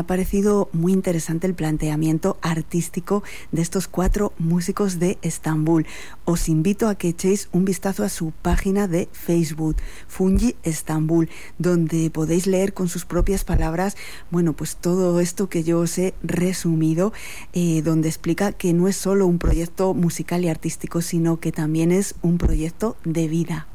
parecido muy interesante el planteamiento artístico de estos 4 músicos de Estambul. Os invito a que echéis un vistazo a su página de Facebook, Fungi Estambul, donde podéis leer con sus propias palabras, bueno, pues todo esto que yo os he resumido, donde explica que no es solo un proyecto musical y artístico, sino que también es un proyecto de vida.